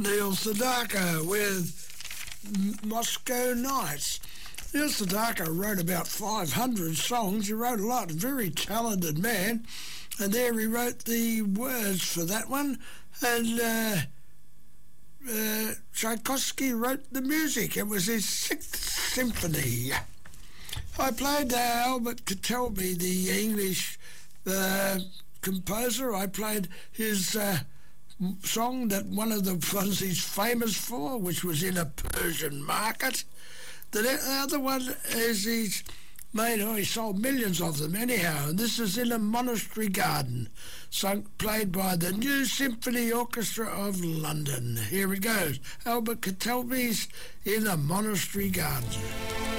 Neil Sedaka with Moscow Nights. Neil Sedaka wrote about 500 songs. He wrote a lot. Very talented man. And there he wrote the words for that one. And Tchaikovsky wrote the music. It was his 6th symphony. I played Albert Kitelby, the English composer. I played his song that one of the ones he's famous for, which was In a Persian Market. The other one is he sold millions of them anyhow, and this is In a Monastery Garden, played by the New Symphony Orchestra of London. Here it goes, Albert Kitelby's In a Monastery Garden.